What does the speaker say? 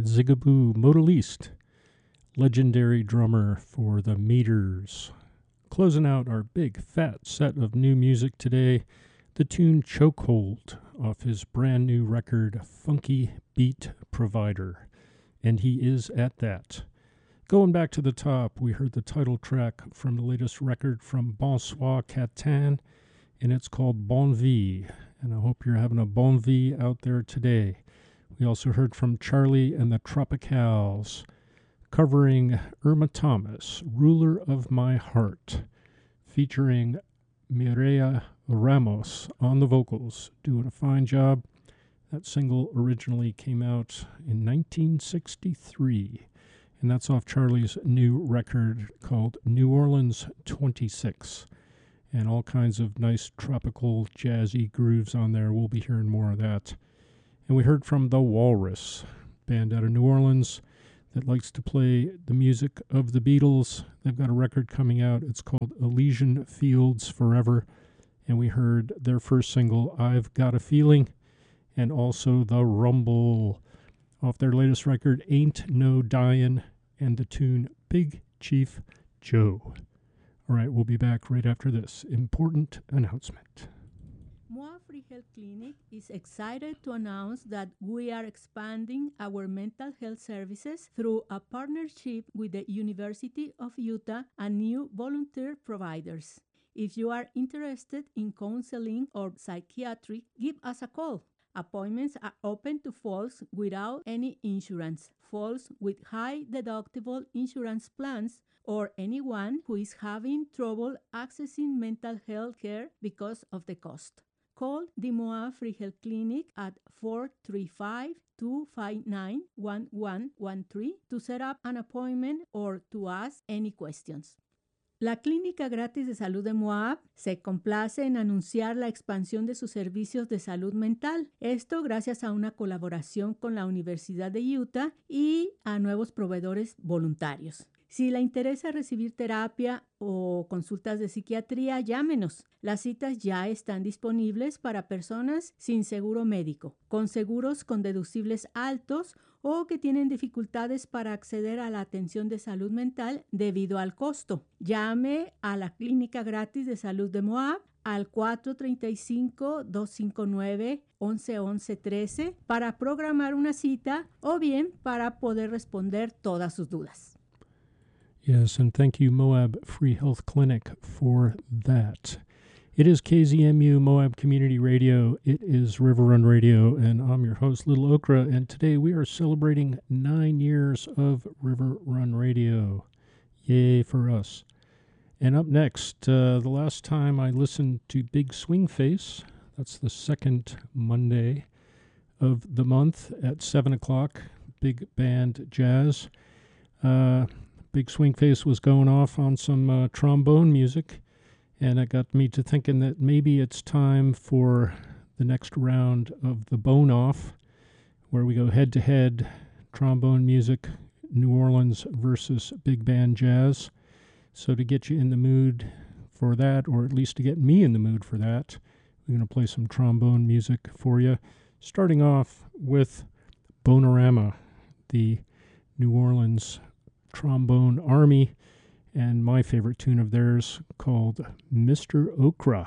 Zigaboo Modaliste, legendary drummer for the Meters. Closing out our big fat set of new music today, the tune Chokehold off his brand new record Funky Beat Provider. And he is at that. Going back to the top, we heard the title track from the latest record from Bonsoir Catin, and it's called Bon Vie. And I hope you're having a bon vie out there today. We also heard from Charlie and the Tropicals, covering Irma Thomas, Ruler of My Heart, featuring Mireya Ramos on the vocals, doing a fine job. That single originally came out in 1963, and that's off Charlie's new record called New Orleans 26. And all kinds of nice tropical jazzy grooves on there. We'll be hearing more of that. And we heard from The Walrus, band out of New Orleans that likes to play the music of the Beatles. They've got a record coming out. It's called Elysian Fields Forever. And we heard their first single, I've Got a Feeling, and also The Rumble off their latest record, Ain't No Dyin', and the tune Big Chief Joe. All right, we'll be back right after this important announcement. MOA Free Health Clinic is excited to announce that we are expanding our mental health services through a partnership with the University of Utah and new volunteer providers. If you are interested in counseling or psychiatry, give us a call. Appointments are open to folks without any insurance, folks with high deductible insurance plans, or anyone who is having trouble accessing mental health care because of the cost. Call the MOA Free Health Clinic at 435-259-1113 to set up an appointment or to ask any questions. La Clínica Gratis de Salud de Moab se complace en anunciar la expansión de sus servicios de salud mental. Esto gracias a una colaboración con la Universidad de Utah y a nuevos proveedores voluntarios. Si le interesa recibir terapia o consultas de psiquiatría, llámenos. Las citas ya están disponibles para personas sin seguro médico, con seguros con deducibles altos o que tienen dificultades para acceder a la atención de salud mental debido al costo. Llame a la Clínica Gratis de Salud de Moab al 435-259-1113 para programar una cita o bien para poder responder todas sus dudas. Yes, and thank you, Moab Free Health Clinic, for that. It is KZMU Moab Community Radio. It is River Run Radio, and I'm your host, Little Okra, and today we are celebrating 9 years of River Run Radio. Yay for us. And up next, the last time I listened to Big Swing Face, that's the second Monday of the month at 7 o'clock, Big Band Jazz. Big Swing Face was going off on some trombone music, and it got me to thinking that maybe it's time for the next round of the Bone Off, where we go head-to-head, trombone music, New Orleans versus big band jazz. So to get you in the mood for that, or at least to get me in the mood for that, we're going to play some trombone music for you, starting off with Bonerama, the New Orleans Trombone Army, and my favorite tune of theirs called Mr. Okra.